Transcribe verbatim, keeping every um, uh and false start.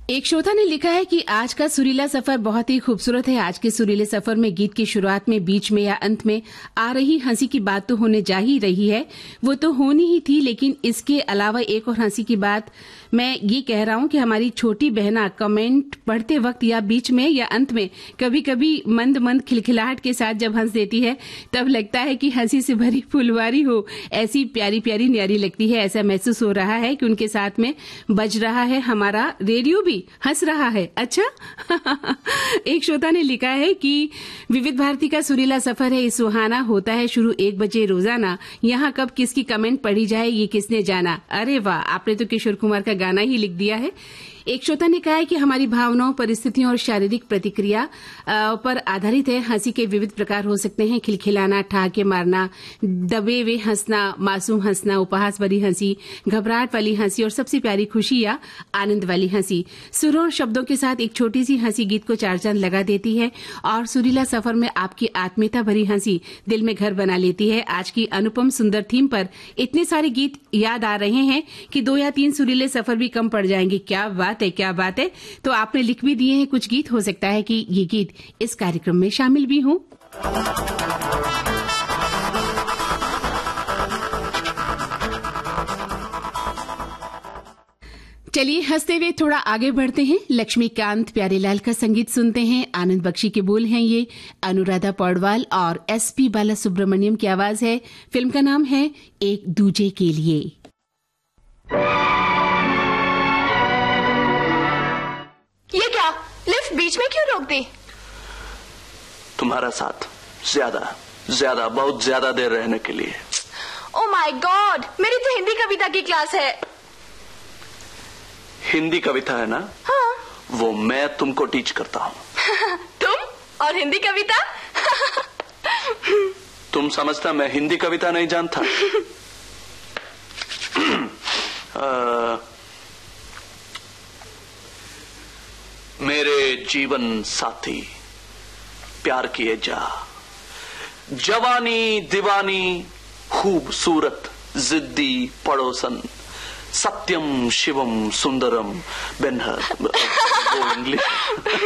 एक श्रोता ने लिखा है कि आज का सुरीला सफर बहुत ही खूबसूरत है। आज के सुरीले सफर में गीत की शुरुआत में, बीच में या अंत में आ रही हंसी की बात तो होने जा ही रही है, वो तो होनी ही थी। लेकिन इसके अलावा एक और हंसी की बात मैं ये कह रहा हूँ कि हमारी छोटी बहना कमेंट पढ़ते वक्त या बीच में या अंत में कभी कभी मंद मंद खिलखिलाहट के साथ जब हंस देती है, तब लगता है कि हंसी से भरी फुलवारी हो। ऐसी प्यारी प्यारी न्यारी लगती है। ऐसा महसूस हो रहा है कि उनके साथ में बज रहा है हमारा रेडियो भी हंस रहा है। अच्छा एक श्रोता ने लिखा है कि विविध भारती का सुरीला सफर है, सुहाना होता है शुरू एक बजे रोजाना। यहाँ कब किसकी कमेंट पढ़ी जाए ये किसने जाना। अरे वाह, आपने तो किशोर कुमार का गाना ही लिख दिया है। एक श्रोता ने कहा है कि हमारी भावनाओं, परिस्थितियों और शारीरिक प्रतिक्रिया पर आधारित है। हंसी के विविध प्रकार हो सकते हैं। खिलखिलाना, ठहाके मारना, दबे हुए हंसना, मासूम हंसना, उपहास भरी हंसी, घबराहट वाली हंसी और सबसे प्यारी खुशी या आनंद वाली हंसी। सुरों और शब्दों के साथ एक छोटी सी हंसी गीत को चार चांद लगा देती है और सुरीला सफर में आपकी आत्मीयता भरी हंसी दिल में घर बना लेती है। आज की अनुपम सुंदर थीम पर इतने सारे गीत याद आ रहे हैं कि दो या तीन सुरीले सफर भी कम पड़ जाएंगे। क्या बात है, क्या बात है। तो आपने लिख भी दिए हैं कुछ गीत, हो सकता है कि ये गीत इस कार्यक्रम में शामिल भी हों। चलिए हंसते हुए थोड़ा आगे बढ़ते हैं। लक्ष्मीकांत प्यारेलाल का संगीत सुनते हैं। आनंद बख्शी के बोल हैं ये, अनुराधा पौडवाल और एसपी बाला सुब्रमण्यम की आवाज है। फिल्म का नाम है एक दूजे के लिए। ये क्या, लिफ्ट बीच में क्यों रोक दी? तुम्हारा साथ ज्यादा ज्यादा बहुत ज्यादा देर रहने के लिए। ओह माय गॉड, मेरी तो हिंदी कविता की क्लास है। हिंदी कविता है ना? हाँ। वो मैं तुमको टीच करता हूँ। तुम और हिंदी कविता? तुम समझता मैं हिंदी कविता नहीं जानता? आ, मेरे जीवन साथी प्यार किए जा, जवानी दीवानी खूबसूरत जिद्दी पड़ोसन, सत्यम शिवम सुंदरम बेनहर। वो इंग्लिश